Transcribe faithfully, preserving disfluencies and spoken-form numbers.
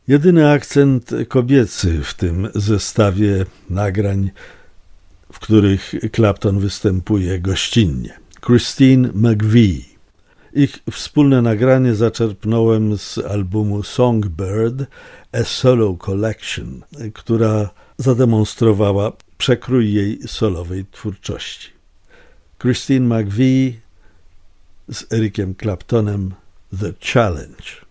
Jedyny akcent kobiecy w tym zestawie nagrań, w których Clapton występuje gościnnie. Christine McVie. Ich wspólne nagranie zaczerpnąłem z albumu Songbird, A Solo Collection, która zademonstrowała przekrój jej solowej twórczości. Christine McVie z Ericiem Claptonem, The Challenge.